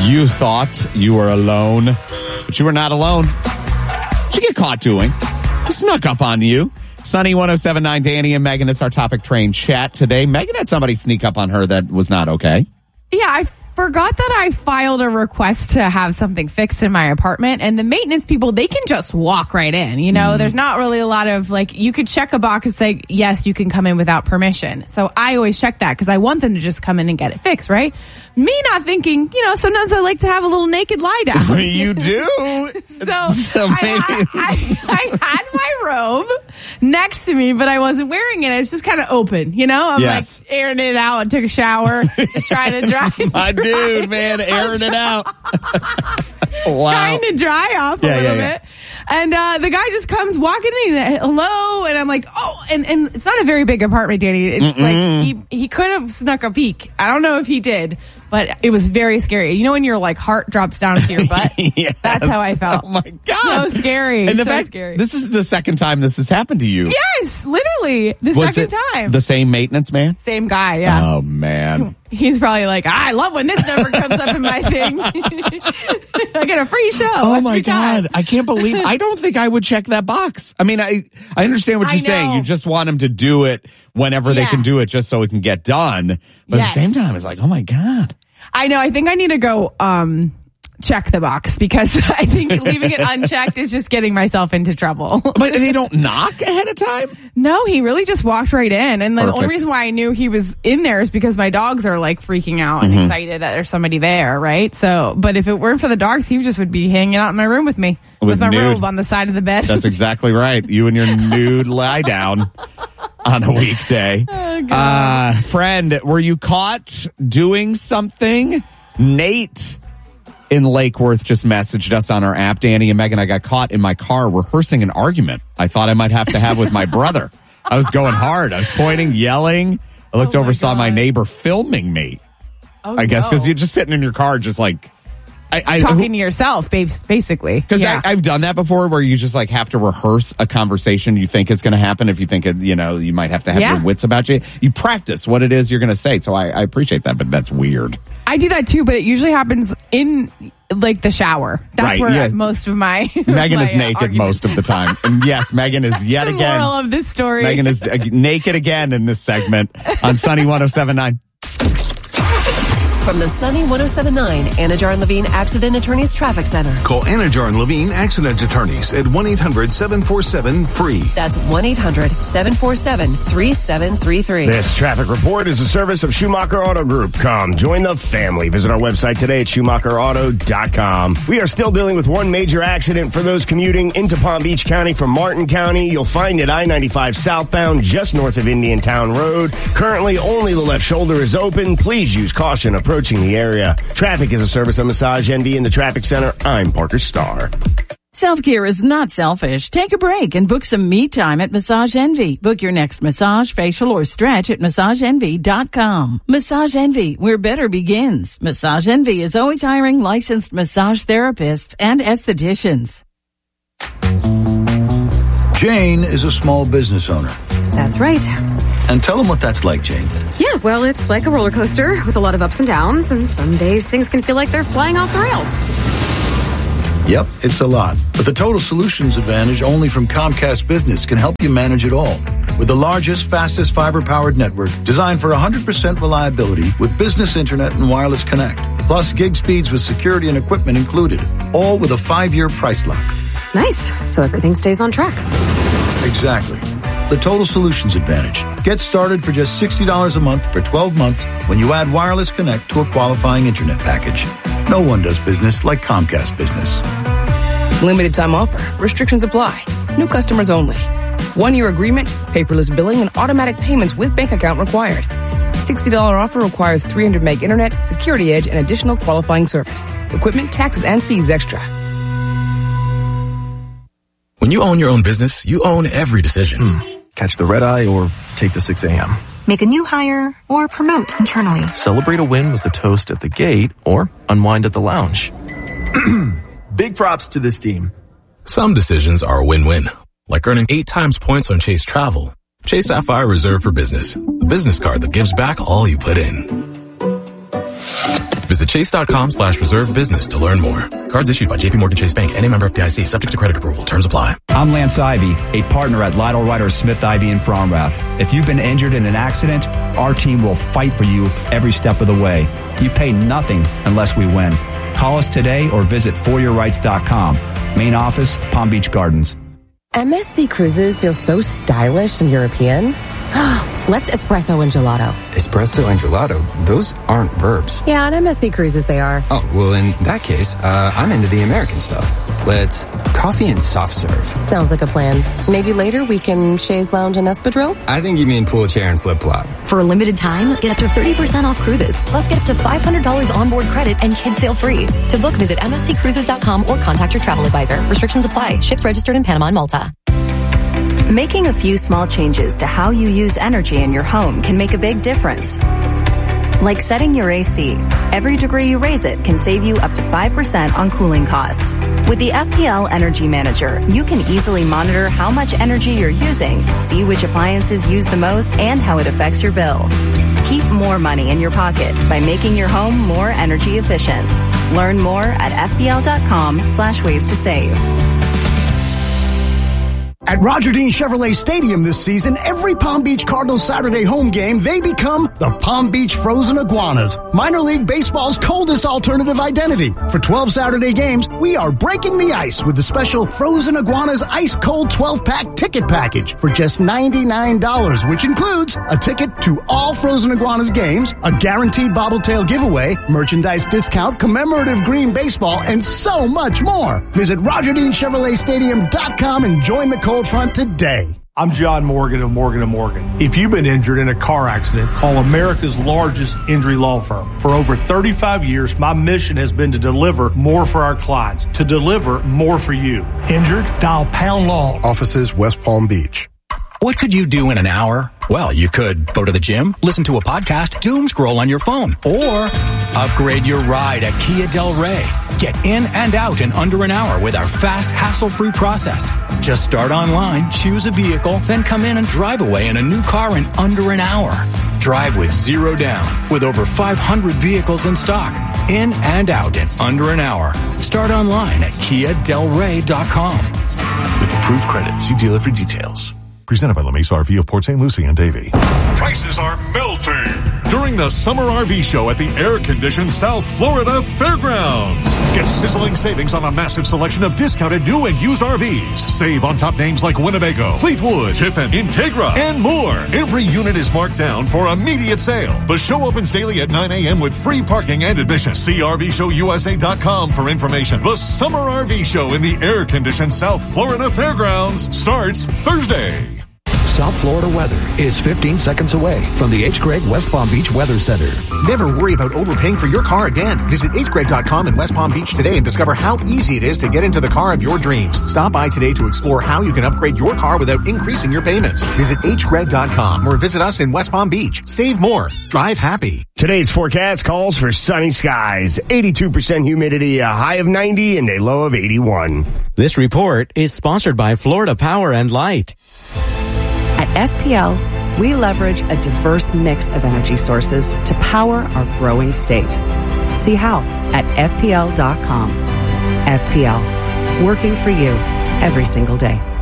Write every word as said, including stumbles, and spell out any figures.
You thought you were alone, but you were not alone. What you get caught doing? Who snuck up on you? Sunny one oh seven point nine, Danny and Megan. It's our topic train chat today. Megan had somebody sneak up on her that was not okay. Yeah, I forgot that I filed a request to have something fixed in my apartment, and the maintenance people, they can just walk right in. You know, mm. there's not really a lot of, like, you could check a box and say, yes, you can come in without permission. So I always check that because I want them to just come in and get it fixed, right? Me not thinking, you know, sometimes I like to have a little naked lie down. You do? So I had, I, I had my robe next to me, but I wasn't wearing it. It's just kind of open, you know? I'm yes. like airing it out. I took a shower, just trying to dry. My dry. Dude, man, airing it out. Wow. Trying to dry off a yeah, little yeah, yeah. bit. And uh, the guy just comes walking in, hello, and I'm like, oh, and, and it's not a very big apartment, Danny. It's Mm-mm. like he, he could have snuck a peek. I don't know if he did, but it was very scary. You know when your like heart drops down to your butt? Yes. That's how I felt. Oh my God. So scary. And the so fact, scary. This is the second time this has happened to you. Yes, literally. The Was second it time. The same maintenance man? Same guy, yeah. Oh, man. He's probably like, I love when this number comes up in my thing. I get a free show. Oh, my God. God. I can't believe I don't think I would check that box. I mean, I, I understand what you're saying. You just want them to do it whenever yeah. they can do it just so it can get done. But yes. at the same time, it's like, oh, my God. I know. I think I need to go um, check the box because I think leaving it unchecked is just getting myself into trouble. But they don't knock ahead of time? No, he really just walked right in. And the Perfect. only reason why I knew he was in there is because my dogs are like freaking out and mm-hmm. excited that there's somebody there, right? So, but if it weren't for the dogs, he just would be hanging out in my room with me with, with my nude. robe on the side of the bed. That's exactly right. You and your nude lie down. On a weekday. Oh, God. Uh, friend, were you caught doing something? Nate in Lake Worth just messaged us on our app. Danny and Megan, I got caught in my car rehearsing an argument I thought I might have to have with my brother. I was going hard. I was pointing, yelling. I looked oh over, my saw God. my neighbor filming me. Oh, I guess no. because you're just sitting in your car just like... I, I, Talking to yourself, basically. Because yeah. I've done that before where you just like have to rehearse a conversation you think is going to happen. If you think, it, you know, you might have to have yeah. your wits about you. You practice what it is you're going to say. So I, I appreciate that, but that's weird. I do that too, but it usually happens in like the shower. That's right, where yes. most of my Megan my, is naked arguments. most of the time. And yes, Megan is yet the again. Moral of this story. Megan is uh, naked again in this segment on Sunny one oh seven point nine. From the Sunny one oh seven point nine Anajar and Levine Accident Attorneys Traffic Center. Call Anajar and Levine Accident Attorneys at one eight hundred seven four seven free. That's one eight hundred seven four seven three seven three three. This traffic report is a service of Schumacher Auto Group. Come, join the family. Visit our website today at schumacher auto dot com. We are still dealing with one major accident for those commuting into Palm Beach County from Martin County. You'll find it I ninety-five southbound just north of Indian Town Road. Currently, only the left shoulder is open. Please use caution approaching the area. Traffic is a service of Massage Envy in the Traffic Center. I'm Parker Starr. Self-care is not selfish. Take a break and book some me time at Massage Envy. Book your next massage, facial, or stretch at massage envy dot com. Massage Envy, where better begins. Massage Envy is always hiring licensed massage therapists and estheticians. Jane is a small business owner. That's right. And tell them what that's like, Jane. Yeah, well, it's like a roller coaster with a lot of ups and downs, and some days things can feel like they're flying off the rails. Yep, it's a lot. But the Total Solutions Advantage only from Comcast Business can help you manage it all. With the largest, fastest fiber-powered network designed for one hundred percent reliability with business internet and wireless connect. Plus gig speeds with security and equipment included. All with a five-year price lock. Nice. So everything stays on track. Exactly. The Total Solutions Advantage. Get started for just sixty dollars a month for twelve months when you add Wireless Connect to a qualifying internet package. No one does business like Comcast Business. Limited time offer. Restrictions apply. New customers only. One-year agreement, paperless billing, and automatic payments with bank account required. sixty dollars offer requires three hundred meg internet, security edge, and additional qualifying service. Equipment, taxes, and fees extra. When you own your own business, you own every decision. Mm. Catch the red eye or take the six a.m. Make a new hire or promote internally. Celebrate a win with a toast at the gate or unwind at the lounge. Big props to this team. Some decisions are a win-win, like earning eight times points on Chase Travel. Chase Sapphire Reserve for Business, the business card that gives back all you put in. Visit chase.com slash reserve business to learn more. Cards issued by J P Morgan Chase Bank and a member of F D I C, subject to credit approval. Terms apply. I'm Lance Ivy, a partner at Lytle Ryder Smith Ivy in Fromrath. If you've been injured in an accident, our team will fight for you every step of the way. You pay nothing unless we win. Call us today or visit for your rights dot com. Main office, Palm Beach Gardens. M S C Cruises feel so stylish and European. Let's espresso and gelato. Espresso and gelato? Those aren't verbs. Yeah, on M S C Cruises they are. Oh, well, in that case, uh, I'm into the American stuff. Let's coffee and soft serve. Sounds like a plan. Maybe later we can chaise lounge and espadrille? I think you mean pool chair and flip-flop. For a limited time, get up to thirty percent off cruises. Plus, get up to five hundred dollars onboard credit and kids sail free. To book, visit M S C cruises dot com or contact your travel advisor. Restrictions apply. Ships registered in Panama and Malta. Making a few small changes to how you use energy in your home can make a big difference. Like setting your A C. Every degree you raise it can save you up to five percent on cooling costs. With the F P L Energy Manager, you can easily monitor how much energy you're using, see which appliances use the most, and how it affects your bill. Keep more money in your pocket by making your home more energy efficient. Learn more at F P L dot com slash ways to save. At Roger Dean Chevrolet Stadium this season, every Palm Beach Cardinals Saturday home game, they become the Palm Beach Frozen Iguanas, minor league baseball's coldest alternative identity. For twelve Saturday games, we are breaking the ice with the special Frozen Iguanas Ice Cold twelve-pack ticket package for just ninety-nine dollars, which includes a ticket to all Frozen Iguanas games, a guaranteed Bobbletail giveaway, merchandise discount, commemorative green baseball, and so much more. Visit Roger Dean Chevrolet Stadium dot com and join the cold front today. I'm John Morgan of Morgan and Morgan. If you've been injured in a car accident, call America's largest injury law firm. For over thirty-five years, my mission has been to deliver more for our clients, to deliver more for you. Injured? Dial Pound Law. Offices, West Palm Beach. What could you do in an hour? Well, you could go to the gym, listen to a podcast, doom scroll on your phone, or upgrade your ride at Kia Del Rey. Get in and out in under an hour with our fast, hassle-free process. Just start online, choose a vehicle, then come in and drive away in a new car in under an hour. Drive with zero down, with over five hundred vehicles in stock. In and out in under an hour. Start online at kia del rey dot com. With approved credit, see dealer for details. Presented by LeMace R V of Port Saint Lucie and Davie. Prices are melting during the Summer R V Show at the air-conditioned South Florida Fairgrounds. Get sizzling savings on a massive selection of discounted new and used R Vs. Save on top names like Winnebago, Fleetwood, Tiffin, Integra, and more. Every unit is marked down for immediate sale. The show opens daily at nine a.m. with free parking and admission. See R V show U S A dot com for information. The Summer R V Show in the air-conditioned South Florida Fairgrounds starts Thursday. South Florida weather is fifteen seconds away from the H. Gregg West Palm Beach Weather Center. Never worry about overpaying for your car again. Visit H Gregg dot com in West Palm Beach today and discover how easy it is to get into the car of your dreams. Stop by today to explore how you can upgrade your car without increasing your payments. Visit H Gregg dot com or visit us in West Palm Beach. Save more. Drive happy. Today's forecast calls for sunny skies, eighty-two percent humidity, a high of ninety, and a low of eighty-one. This report is sponsored by Florida Power and Light. At F P L, we leverage a diverse mix of energy sources to power our growing state. See how at F P L dot com. F P L, working for you every single day.